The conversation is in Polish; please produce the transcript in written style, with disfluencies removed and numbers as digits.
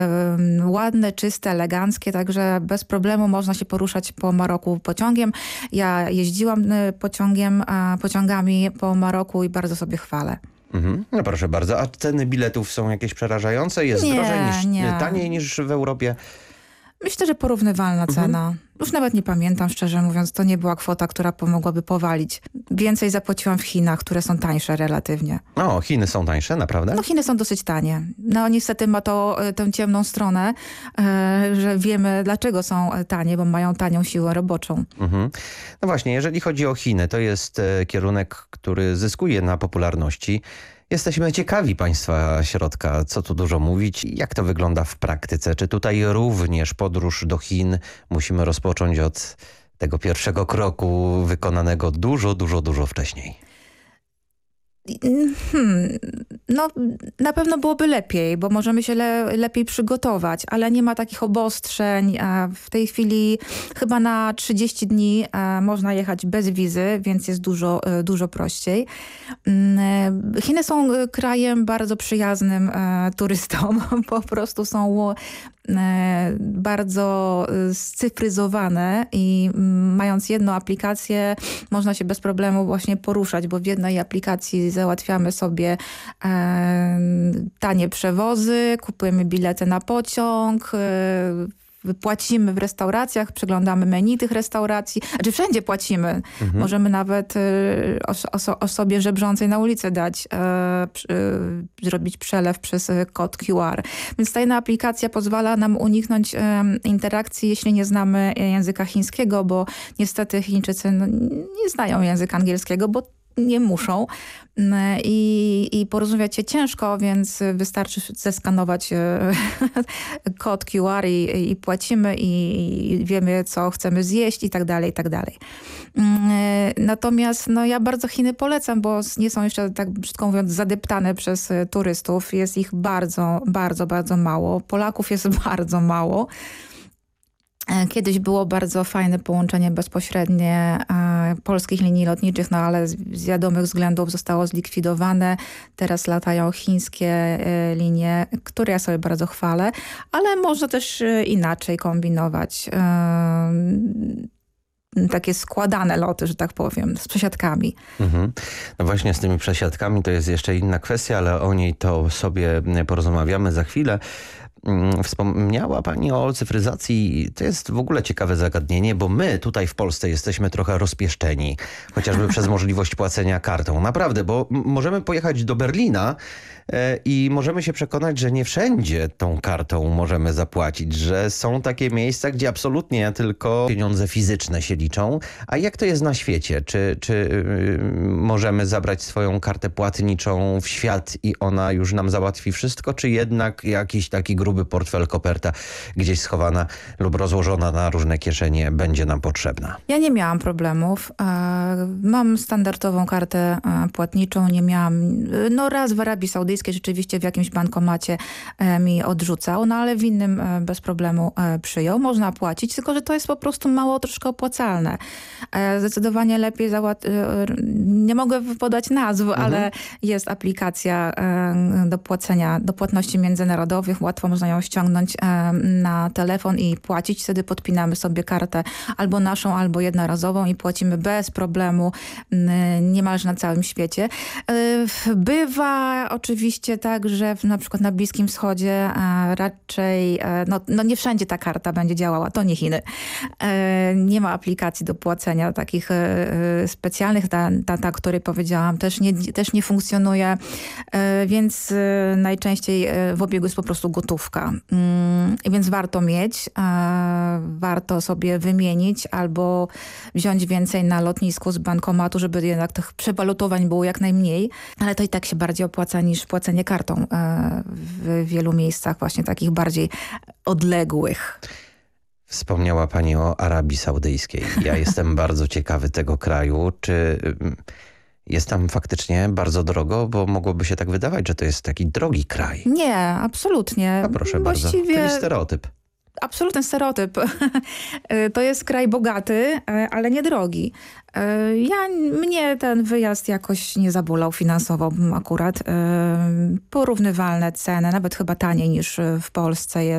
ładne, czyste, eleganckie, także bez problemu można się poruszać po Maroku pociągiem. Ja jeździłam pociągami po Maroku i bardzo sobie chwalę. Mhm. No proszę bardzo, a ceny biletów są jakieś przerażające? Jest taniej niż w Europie? Myślę, że porównywalna cena. Już nawet nie pamiętam, szczerze mówiąc, to nie była kwota, która mogłaby powalić. Więcej zapłaciłam w Chinach, które są tańsze relatywnie. O, Chiny są tańsze, naprawdę? No Chiny są dosyć tanie. No niestety ma to tę ciemną stronę, że wiemy dlaczego są tanie, bo mają tanią siłę roboczą. Mhm. No właśnie, jeżeli chodzi o Chiny, to jest kierunek, który zyskuje na popularności. Jesteśmy ciekawi państwa środka, co tu dużo mówić, jak to wygląda w praktyce. Czy tutaj również podróż do Chin musimy rozpocząć od tego pierwszego kroku wykonanego dużo wcześniej? No na pewno byłoby lepiej, bo możemy się lepiej przygotować, ale nie ma takich obostrzeń. W tej chwili chyba na 30 dni można jechać bez wizy, więc jest dużo prościej. Chiny są krajem bardzo przyjaznym turystom. Po prostu są bardzo scyfryzowane i mając jedną aplikację można się bez problemu właśnie poruszać, bo w jednej aplikacji załatwiamy sobie tanie przewozy, kupujemy bilety na pociąg, płacimy w restauracjach, przeglądamy menu tych restauracji. Znaczy wszędzie płacimy. Możemy nawet osobie żebrzącej na ulicy dać, zrobić przelew przez kod QR. Więc ta jedna aplikacja pozwala nam uniknąć interakcji, jeśli nie znamy języka chińskiego, bo niestety Chińczycy nie znają języka angielskiego, bo nie muszą i porozumieć się ciężko, więc wystarczy zeskanować kod QR i płacimy i wiemy, co chcemy zjeść i tak dalej, i tak dalej. Natomiast ja bardzo Chiny polecam, bo nie są jeszcze, tak brzydko mówiąc, zadeptane przez turystów. Jest ich bardzo mało. Polaków jest bardzo mało. Kiedyś było bardzo fajne połączenie bezpośrednie polskich linii lotniczych, ale z wiadomych względów zostało zlikwidowane. Teraz latają chińskie linie, które ja sobie bardzo chwalę, ale można też inaczej kombinować. Takie składane loty, że tak powiem, z przesiadkami. No właśnie z tymi przesiadkami to jest jeszcze inna kwestia, ale o niej to sobie porozmawiamy za chwilę. Wspomniała pani o cyfryzacji. To jest w ogóle ciekawe zagadnienie, bo my tutaj w Polsce jesteśmy trochę rozpieszczeni, chociażby przez możliwość płacenia kartą. Naprawdę, bo możemy pojechać do Berlina i możemy się przekonać, że nie wszędzie tą kartą możemy zapłacić, że są takie miejsca, gdzie absolutnie tylko pieniądze fizyczne się liczą. A jak to jest na świecie? Czy możemy zabrać swoją kartę płatniczą w świat i ona już nam załatwi wszystko, czy jednak jakiś taki gruby portfel, koperta gdzieś schowana lub rozłożona na różne kieszenie będzie nam potrzebna? Ja nie miałam problemów. Mam standardową kartę płatniczą. Nie miałam, raz w Arabii Saudyjskiej rzeczywiście w jakimś bankomacie mi odrzucał, ale w innym bez problemu przyjął. Można płacić, tylko że to jest po prostu mało troszkę opłacalne. Zdecydowanie lepiej nie mogę podać nazw, ale jest aplikacja do płacenia, do płatności międzynarodowych. Łatwo można ją ściągnąć na telefon i płacić. Wtedy podpinamy sobie kartę albo naszą, albo jednorazową i płacimy bez problemu niemalże na całym świecie. Bywa oczywiście tak, że na przykład na Bliskim Wschodzie raczej, nie wszędzie ta karta będzie działała, to nie Chiny. Nie ma aplikacji do płacenia takich specjalnych. Ta, o której powiedziałam, też nie funkcjonuje, więc najczęściej w obiegu jest po prostu gotówka. Więc warto mieć, warto sobie wymienić albo wziąć więcej na lotnisku z bankomatu, żeby jednak tych przewalutowań było jak najmniej, ale to i tak się bardziej opłaca niż płacenie kartą w wielu miejscach właśnie takich bardziej odległych. Wspomniała pani o Arabii Saudyjskiej. Ja jestem bardzo ciekawy tego kraju. Czy jest tam faktycznie bardzo drogo? Bo mogłoby się tak wydawać, że to jest taki drogi kraj. Nie, absolutnie. A proszę bardzo, to jest stereotyp. Absolutny stereotyp. To jest kraj bogaty, ale nie drogi. Mnie ten wyjazd jakoś nie zabolał finansowo akurat. Porównywalne ceny, nawet chyba taniej niż w Polsce jest.